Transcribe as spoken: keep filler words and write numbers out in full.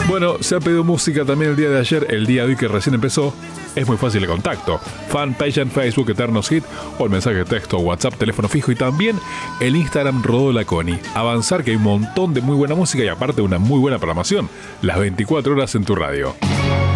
Bueno, se ha pedido música también el día de ayer, el día de hoy que recién empezó. Es muy fácil de contacto. Fanpage en Facebook, Eternos Hit, o el mensaje de texto, WhatsApp, teléfono fijo y también el Instagram Rodolaconi. Avanzar que hay un montón de muy buena música y aparte una muy buena programación. Las veinticuatro horas en tu radio.